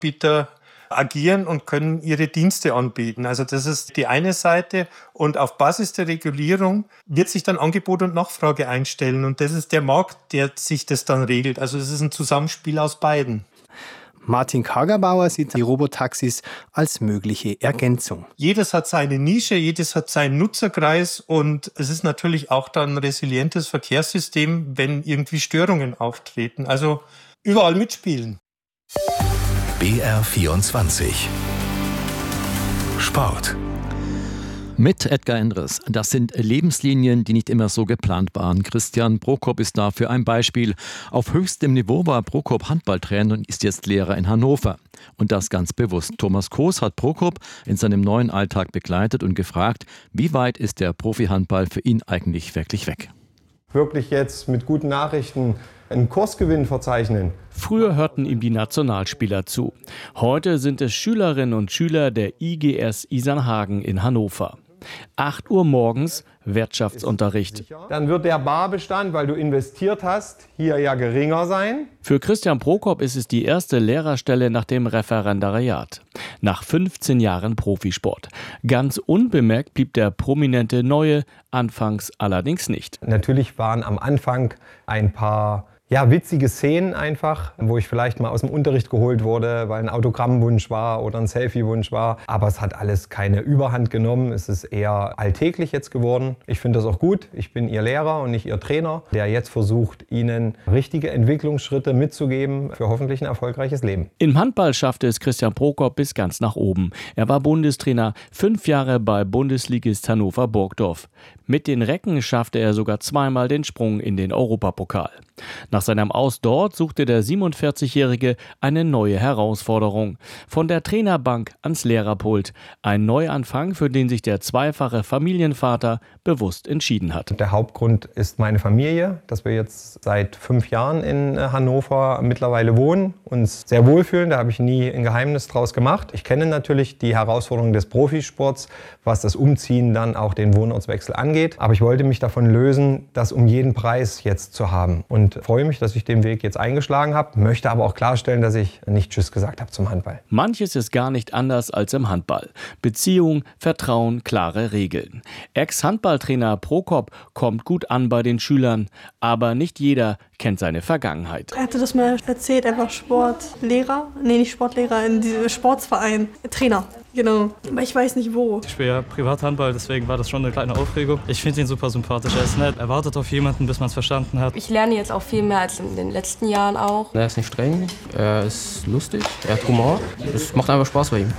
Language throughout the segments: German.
Anbieter agieren und können ihre Dienste anbieten. Also das ist die eine Seite. Und auf Basis der Regulierung wird sich dann Angebot und Nachfrage einstellen. Und das ist der Markt, der sich das dann regelt. Also es ist ein Zusammenspiel aus beiden. Martin Kagerbauer sieht die Robotaxis als mögliche Ergänzung. Jedes hat seine Nische, jedes hat seinen Nutzerkreis und es ist natürlich auch dann ein resilientes Verkehrssystem, wenn irgendwie Störungen auftreten. Also überall mitspielen. BR24 Sport. Mit Edgar Endres. Das sind Lebenslinien, die nicht immer so geplant waren. Christian Prokop ist dafür ein Beispiel. Auf höchstem Niveau war Prokop Handballtrainer und ist jetzt Lehrer in Hannover. Und das ganz bewusst. Thomas Koos hat Prokop in seinem neuen Alltag begleitet und gefragt, wie weit ist der Profi-Handball für ihn eigentlich wirklich weg? Wirklich jetzt mit guten Nachrichten einen Kursgewinn verzeichnen. Früher hörten ihm die Nationalspieler zu. Heute sind es Schülerinnen und Schüler der IGS Isernhagen in Hannover. 8 Uhr morgens Wirtschaftsunterricht. Dann wird der Barbestand, weil du investiert hast, hier ja geringer sein. Für Christian Prokop ist es die erste Lehrerstelle nach dem Referendariat. Nach 15 Jahren Profisport. Ganz unbemerkt blieb der prominente Neue anfangs allerdings nicht. Natürlich waren am Anfang ein paar witzige Szenen einfach, wo ich vielleicht mal aus dem Unterricht geholt wurde, weil ein Autogrammwunsch war oder ein Selfiewunsch war. Aber es hat alles keine Überhand genommen. Es ist eher alltäglich jetzt geworden. Ich finde das auch gut. Ich bin Ihr Lehrer und nicht Ihr Trainer, der jetzt versucht, Ihnen richtige Entwicklungsschritte mitzugeben für hoffentlich ein erfolgreiches Leben. Im Handball schaffte es Christian Prokop bis ganz nach oben. Er war Bundestrainer, 5 Jahre bei Bundesligist Hannover Burgdorf. Mit den Recken schaffte er sogar 2-mal den Sprung in den Europapokal. Nach seinem Aus dort suchte der 47-Jährige eine neue Herausforderung. Von der Trainerbank ans Lehrerpult. Ein Neuanfang, für den sich der zweifache Familienvater bewusst entschieden hat. Der Hauptgrund ist meine Familie, dass wir jetzt seit 5 Jahren in Hannover mittlerweile wohnen, uns sehr wohlfühlen. Da habe ich nie ein Geheimnis draus gemacht. Ich kenne natürlich die Herausforderungen des Profisports, was das Umziehen, dann auch den Wohnortswechsel angeht. Aber ich wollte mich davon lösen, das um jeden Preis jetzt zu haben. Und freue mich, dass ich den Weg jetzt eingeschlagen habe, möchte aber auch klarstellen, dass ich nicht Tschüss gesagt habe zum Handball. Manches ist gar nicht anders als im Handball. Beziehung, Vertrauen, klare Regeln. Ex-Handballtrainer Prokop kommt gut an bei den Schülern, aber nicht jeder kennt seine Vergangenheit. Er hatte das mal erzählt, er war Sportlehrer, nicht Sportlehrer, in diesem Sportsverein, Trainer. Genau, aber ich weiß nicht wo. Ich spiele ja Privathandball, deswegen war das schon eine kleine Aufregung. Ich finde ihn super sympathisch, er ist nett, er wartet auf jemanden, bis man es verstanden hat. Ich lerne jetzt auch viel mehr als in den letzten Jahren auch. Er ist nicht streng, er ist lustig, er hat Humor, es macht einfach Spaß bei ihm.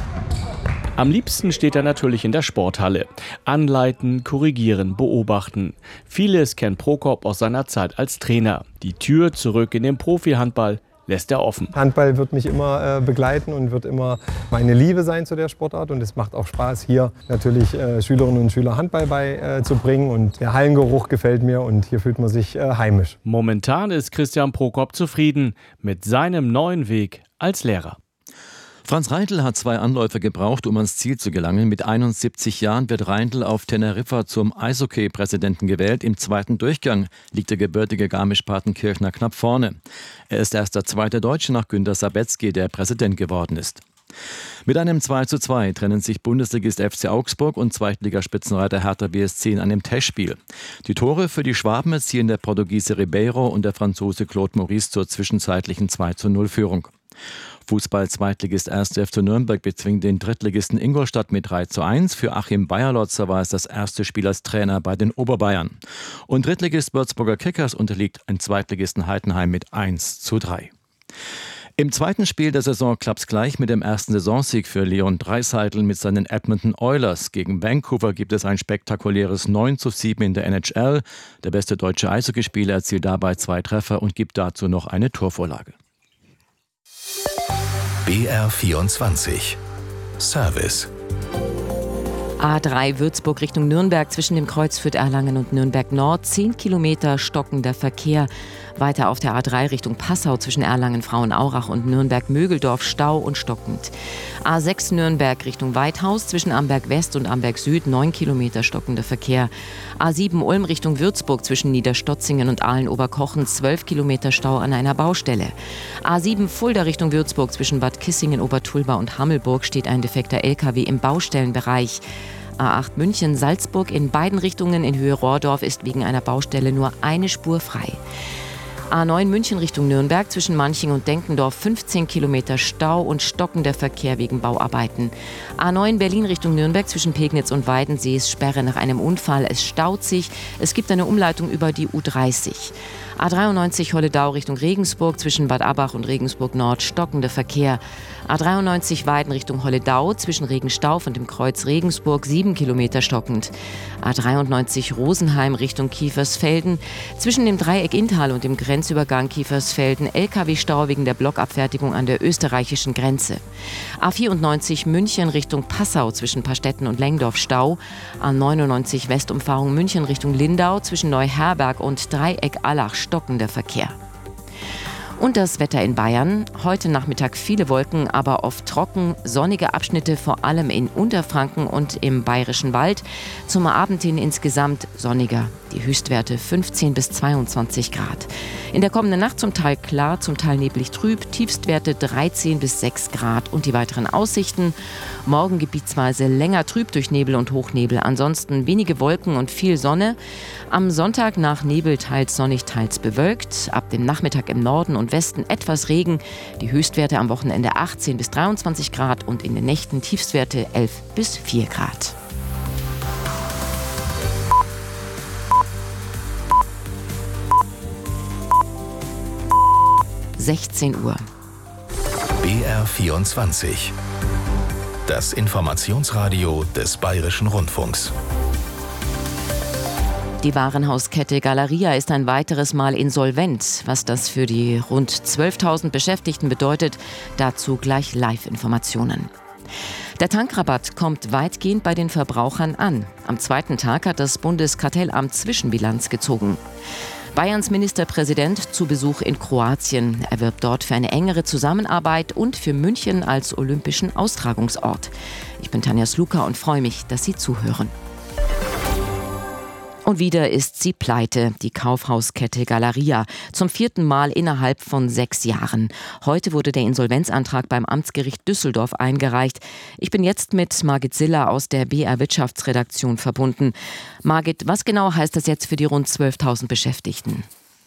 Am liebsten steht er natürlich in der Sporthalle. Anleiten, korrigieren, beobachten. Vieles kennt Prokop aus seiner Zeit als Trainer. Die Tür zurück in den Profi-Handball lässt er offen. Handball wird mich immer begleiten und wird immer meine Liebe sein zu der Sportart. Und es macht auch Spaß, hier natürlich Schülerinnen und Schüler Handball beizubringen. Und der Hallengeruch gefällt mir und hier fühlt man sich heimisch. Momentan ist Christian Prokop zufrieden mit seinem neuen Weg als Lehrer. Franz Reindl hat 2 Anläufe gebraucht, um ans Ziel zu gelangen. Mit 71 Jahren wird Reindl auf Teneriffa zum Eishockey-Präsidenten gewählt. Im 2. Durchgang liegt der gebürtige Garmisch-Partenkirchner knapp vorne. Er ist erst der 2. Deutsche nach Günter Sabetzky, der Präsident geworden ist. Mit einem 2:2 trennen sich Bundesligist FC Augsburg und Zweitligaspitzenreiter Hertha BSC in einem Testspiel. Die Tore für die Schwaben erzielen der Portugiese Ribeiro und der Franzose Claude Maurice zur zwischenzeitlichen 2:0-Führung. Fußball-Zweitligist 1. FC Nürnberg bezwingt den Drittligisten Ingolstadt mit 3:1. Für Achim Bayerlotzer war es das erste Spiel als Trainer bei den Oberbayern. Und Drittligist Würzburger Kickers unterliegt ein Zweitligisten Heidenheim mit 1:3. Im zweiten Spiel der Saison klappt's gleich mit dem ersten Saisonsieg für Leon Draisaitl mit seinen Edmonton Oilers. Gegen Vancouver gibt es ein spektakuläres 9:7 in der NHL. Der beste deutsche Eishockeyspieler erzielt dabei 2 Treffer und gibt dazu noch eine Torvorlage. BR24 Service. A3 Würzburg Richtung Nürnberg zwischen dem Kreuz Fürth Erlangen und Nürnberg Nord. 10 Kilometer stockender Verkehr. Weiter auf der A3 Richtung Passau zwischen Erlangen-Frauenaurach und Nürnberg-Mögeldorf Stau und stockend. A6 Nürnberg Richtung Weithaus zwischen Amberg West und Amberg Süd 9 Kilometer stockender Verkehr. A7 Ulm Richtung Würzburg zwischen Niederstotzingen und Aalen-Oberkochen 12 Kilometer Stau an einer Baustelle. A7 Fulda Richtung Würzburg zwischen Bad Kissingen, Obertulba und Hammelburg steht ein defekter LKW im Baustellenbereich. A8 München-Salzburg in beiden Richtungen in Höhe Rohrdorf ist wegen einer Baustelle nur eine Spur frei. A9 München Richtung Nürnberg zwischen Manching und Denkendorf 15 Kilometer Stau und stockender Verkehr wegen Bauarbeiten. A9 Berlin Richtung Nürnberg zwischen Pegnitz und Weidensee ist Sperre nach einem Unfall. Es staut sich. Es gibt eine Umleitung über die U30. A93 Holledau Richtung Regensburg zwischen Bad Abbach und Regensburg Nord stockender Verkehr. A93 Weiden Richtung Holledau zwischen Regenstauf und dem Kreuz Regensburg 7 Kilometer stockend. A93 Rosenheim Richtung Kiefersfelden zwischen dem Dreieck Inntal und dem Grenzübergang Kiefersfelden LKW-Stau wegen der Blockabfertigung an der österreichischen Grenze. A94 München Richtung Passau zwischen Pastetten und Lengdorf Stau. A99 Westumfahrung München Richtung Lindau zwischen Neuherberg und Dreieck Allach stockender Verkehr. Und das Wetter in Bayern. Heute Nachmittag viele Wolken, aber oft trocken. Sonnige Abschnitte, vor allem in Unterfranken und im Bayerischen Wald. Zum Abend hin insgesamt sonniger. Die Höchstwerte 15 bis 22 Grad. In der kommenden Nacht zum Teil klar, zum Teil neblig trüb. Tiefstwerte 13 bis 6 Grad. Und die weiteren Aussichten. Morgen gebietsweise länger trüb durch Nebel und Hochnebel. Ansonsten wenige Wolken und viel Sonne. Am Sonntag nach Nebel teils sonnig, teils bewölkt. Ab dem Nachmittag im Norden und Westen etwas Regen. Die Höchstwerte am Wochenende 18 bis 23 Grad und in den Nächten Tiefstwerte 11 bis 4 Grad. (16 Uhr). BR24. Das Informationsradio des Bayerischen Rundfunks. Die Warenhauskette Galeria ist ein weiteres Mal insolvent. Was das für die rund 12.000 Beschäftigten bedeutet, dazu gleich Live-Informationen. Der Tankrabatt kommt weitgehend bei den Verbrauchern an. Am zweiten Tag hat das Bundeskartellamt Zwischenbilanz gezogen. Bayerns Ministerpräsident zu Besuch in Kroatien. Er wirbt dort für eine engere Zusammenarbeit und für München als olympischen Austragungsort. Ich bin Tanja Sluka und freue mich, dass Sie zuhören. Und wieder ist sie pleite, die Kaufhauskette Galeria. Zum 4. Mal innerhalb von 6 Jahren. Heute wurde der Insolvenzantrag beim Amtsgericht Düsseldorf eingereicht. Ich bin jetzt mit Margit Siller aus der BR Wirtschaftsredaktion verbunden. Margit, was genau heißt das jetzt für die rund 12.000 Beschäftigten?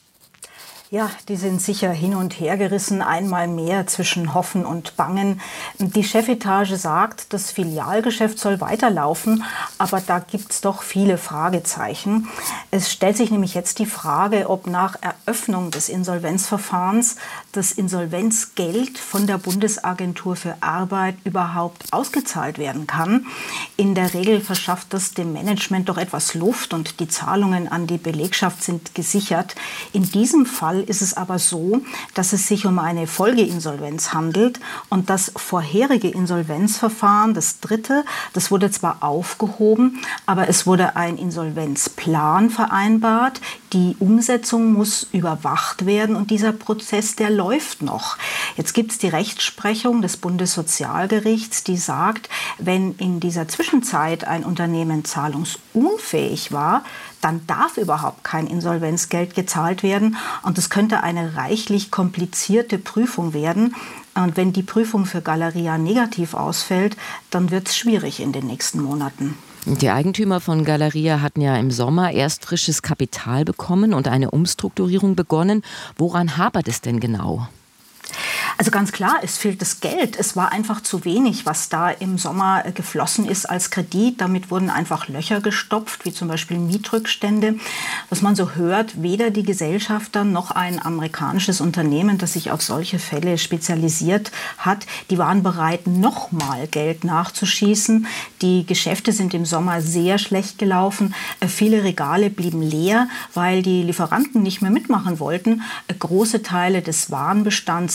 Ja, die sind sicher hin und her gerissen, einmal mehr zwischen Hoffen und Bangen. Die Chefetage sagt, das Filialgeschäft soll weiterlaufen, aber da gibt es doch viele Fragezeichen. Es stellt sich nämlich jetzt die Frage, ob nach Eröffnung des Insolvenzverfahrens das Insolvenzgeld von der Bundesagentur für Arbeit überhaupt ausgezahlt werden kann. In der Regel verschafft das dem Management doch etwas Luft und die Zahlungen an die Belegschaft sind gesichert. In diesem Fall ist es aber so, dass es sich um eine Folgeinsolvenz handelt und das vorherige Insolvenzverfahren, das dritte, das wurde zwar aufgehoben, aber es wurde ein Insolvenzplan vereinbart. Die Umsetzung muss überwacht werden und dieser Prozess, der läuft noch. Jetzt gibt es die Rechtsprechung des Bundessozialgerichts, die sagt, wenn in dieser Zwischenzeit ein Unternehmen zahlungsunfähig war, dann darf überhaupt kein Insolvenzgeld gezahlt werden und es könnte eine reichlich komplizierte Prüfung werden. Und wenn die Prüfung für Galeria negativ ausfällt, dann wird es schwierig in den nächsten Monaten. Die Eigentümer von Galeria hatten ja im Sommer erst frisches Kapital bekommen und eine Umstrukturierung begonnen. Woran hapert es denn genau? Also ganz klar, es fehlt das Geld. Es war einfach zu wenig, was da im Sommer geflossen ist als Kredit. Damit wurden einfach Löcher gestopft, wie zum Beispiel Mietrückstände. Was man so hört, weder die Gesellschafter noch ein amerikanisches Unternehmen, das sich auf solche Fälle spezialisiert hat, die waren bereit, nochmal Geld nachzuschießen. Die Geschäfte sind im Sommer sehr schlecht gelaufen. Viele Regale blieben leer, weil die Lieferanten nicht mehr mitmachen wollten. Große Teile des Warenbestands sind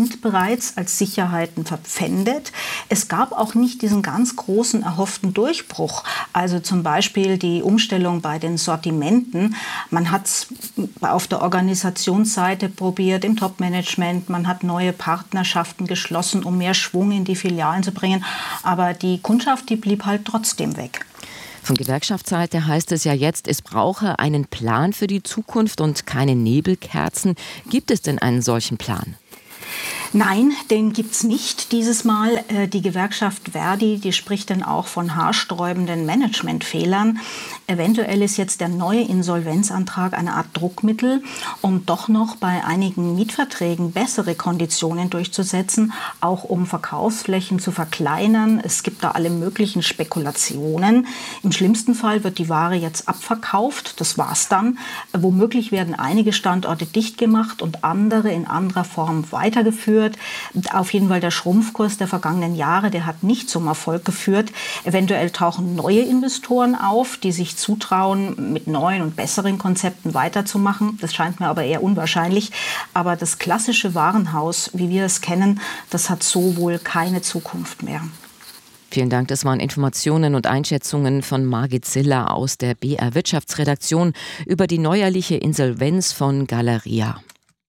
sind bereits als Sicherheiten verpfändet. Es gab auch nicht diesen ganz großen erhofften Durchbruch. Also zum Beispiel die Umstellung bei den Sortimenten. Man hat es auf der Organisationsseite probiert, im Top-Management. Man hat neue Partnerschaften geschlossen, um mehr Schwung in die Filialen zu bringen. Aber die Kundschaft, die blieb halt trotzdem weg. Von Gewerkschaftsseite heißt es ja jetzt, es brauche einen Plan für die Zukunft und keine Nebelkerzen. Gibt es denn einen solchen Plan? Nein, den gibt's nicht dieses Mal. Die Gewerkschaft Verdi, die spricht dann auch von haarsträubenden Managementfehlern. Eventuell ist jetzt der neue Insolvenzantrag eine Art Druckmittel, um doch noch bei einigen Mietverträgen bessere Konditionen durchzusetzen, auch um Verkaufsflächen zu verkleinern. Es gibt da alle möglichen Spekulationen. Im schlimmsten Fall wird die Ware jetzt abverkauft, das war's dann. Womöglich werden einige Standorte dicht gemacht und andere in anderer Form weitergeführt. Auf jeden Fall der Schrumpfkurs der vergangenen Jahre, der hat nicht zum Erfolg geführt. Eventuell tauchen neue Investoren auf, die sich zutrauen, mit neuen und besseren Konzepten weiterzumachen. Das scheint mir aber eher unwahrscheinlich. Aber das klassische Warenhaus, wie wir es kennen, das hat so wohl keine Zukunft mehr. Vielen Dank, das waren Informationen und Einschätzungen von Margit Ziller aus der BR Wirtschaftsredaktion über die neuerliche Insolvenz von Galeria.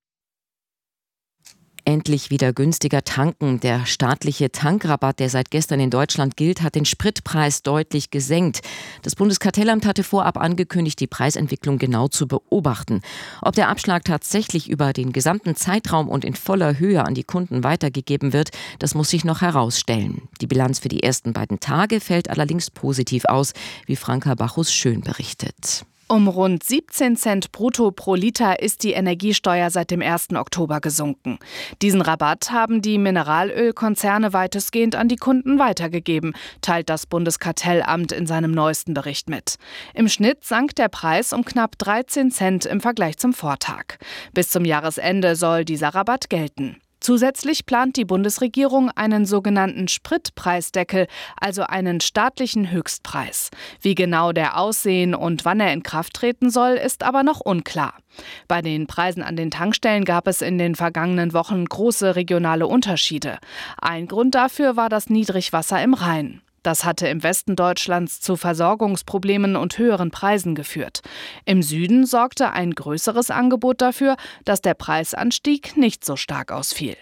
Endlich wieder günstiger tanken. Der staatliche Tankrabatt, der seit gestern in Deutschland gilt, hat den Spritpreis deutlich gesenkt. Das Bundeskartellamt hatte vorab angekündigt, die Preisentwicklung genau zu beobachten. Ob der Abschlag tatsächlich über den gesamten Zeitraum und in voller Höhe an die Kunden weitergegeben wird, das muss sich noch herausstellen. Die Bilanz für die ersten beiden Tage fällt allerdings positiv aus, wie Franka Bachus-Schön berichtet. Um rund 17 Cent brutto pro Liter ist die Energiesteuer seit dem 1. Oktober gesunken. Diesen Rabatt haben die Mineralölkonzerne weitestgehend an die Kunden weitergegeben, teilt das Bundeskartellamt in seinem neuesten Bericht mit. Im Schnitt sank der Preis um knapp 13 Cent im Vergleich zum Vortag. Bis zum Jahresende soll dieser Rabatt gelten. Zusätzlich plant die Bundesregierung einen sogenannten Spritpreisdeckel, also einen staatlichen Höchstpreis. Wie genau der aussehen und wann er in Kraft treten soll, ist aber noch unklar. Bei den Preisen an den Tankstellen gab es in den vergangenen Wochen große regionale Unterschiede. Ein Grund dafür war das Niedrigwasser im Rhein. Das hatte im Westen Deutschlands zu Versorgungsproblemen und höheren Preisen geführt. Im Süden sorgte ein größeres Angebot dafür, dass der Preisanstieg nicht so stark ausfiel.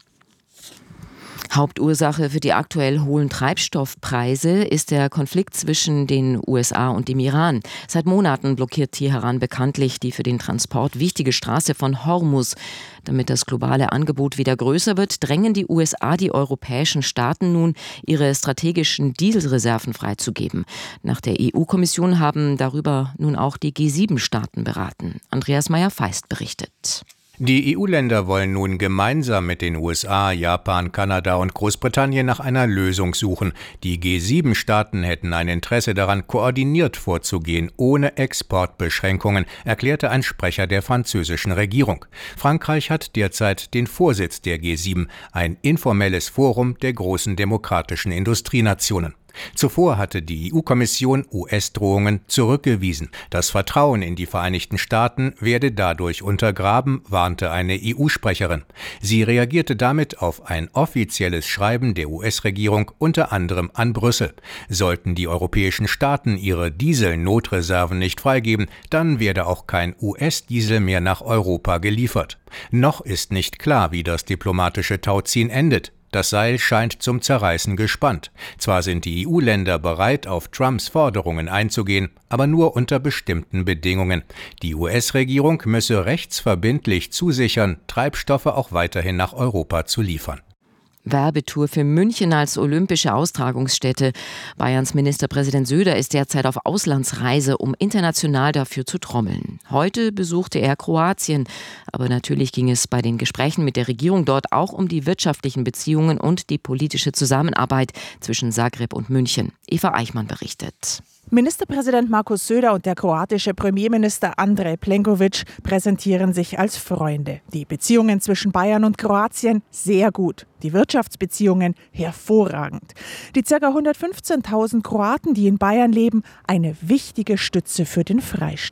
Hauptursache für die aktuell hohen Treibstoffpreise ist der Konflikt zwischen den USA und dem Iran. Seit Monaten blockiert Teheran bekanntlich die für den Transport wichtige Straße von Hormuz. Damit das globale Angebot wieder größer wird, drängen die USA die europäischen Staaten nun, ihre strategischen Dieselreserven freizugeben. Nach der EU-Kommission haben darüber nun auch die G7-Staaten beraten. Andreas Meyer-Feist berichtet. Die EU-Länder wollen nun gemeinsam mit den USA, Japan, Kanada und Großbritannien nach einer Lösung suchen. Die G7-Staaten hätten ein Interesse daran, koordiniert vorzugehen, ohne Exportbeschränkungen, erklärte ein Sprecher der französischen Regierung. Frankreich hat derzeit den Vorsitz der G7, ein informelles Forum der großen demokratischen Industrienationen. Zuvor hatte die EU-Kommission US-Drohungen zurückgewiesen. Das Vertrauen in die Vereinigten Staaten werde dadurch untergraben, warnte eine EU-Sprecherin. Sie reagierte damit auf ein offizielles Schreiben der US-Regierung unter anderem an Brüssel. Sollten die europäischen Staaten ihre Dieselnotreserven nicht freigeben, dann werde auch kein US-Diesel mehr nach Europa geliefert. Noch ist nicht klar, wie das diplomatische Tauziehen endet. Das Seil scheint zum Zerreißen gespannt. Zwar sind die EU-Länder bereit, auf Trumps Forderungen einzugehen, aber nur unter bestimmten Bedingungen. Die US-Regierung müsse rechtsverbindlich zusichern, Treibstoffe auch weiterhin nach Europa zu liefern. Werbetour für München als olympische Austragungsstätte. Bayerns Ministerpräsident Söder ist derzeit auf Auslandsreise, um international dafür zu trommeln. Heute besuchte er Kroatien. Aber natürlich ging es bei den Gesprächen mit der Regierung dort auch um die wirtschaftlichen Beziehungen und die politische Zusammenarbeit zwischen Zagreb und München. Eva Eichmann berichtet. Ministerpräsident Markus Söder und der kroatische Premierminister Andrej Plenković präsentieren sich als Freunde. Die Beziehungen zwischen Bayern und Kroatien sehr gut. Die Wirtschaftsbeziehungen hervorragend. Die ca. 115.000 Kroaten, die in Bayern leben, eine wichtige Stütze für den Freistaat.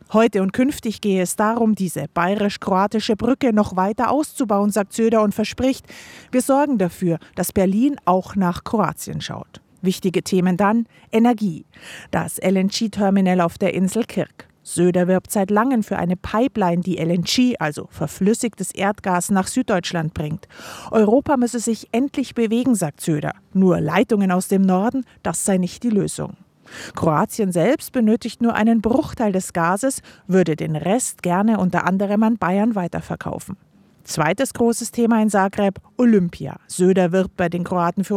Heute und künftig gehe es darum, diese bayerisch-kroatische Brücke noch weiter auszubauen, sagt Söder und verspricht, wir sorgen dafür, dass Berlin auch nach Kroatien schaut. Wichtige Themen dann: Energie, das LNG-Terminal auf der Insel Kirk. Söder wirbt seit langem für eine Pipeline, die LNG, also verflüssigtes Erdgas, nach Süddeutschland bringt. Europa müsse sich endlich bewegen, sagt Söder. Nur Leitungen aus dem Norden, das sei nicht die Lösung. Kroatien selbst benötigt nur einen Bruchteil des Gases, würde den Rest gerne unter anderem an Bayern weiterverkaufen. Zweites großes Thema in Zagreb: Olympia. Söder wirbt bei den Kroaten für